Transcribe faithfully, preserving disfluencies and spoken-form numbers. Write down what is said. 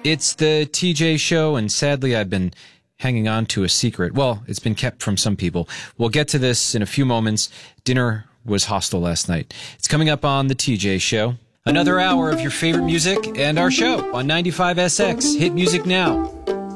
It's the T J Show, and sadly I've been hanging on to a secret. Well, it's been kept from some people. We'll get to this in a few moments. Dinner was hostile last night. It's coming up on the T J Show. Another hour of your favorite music and our show on ninety-five S X. Hit music now.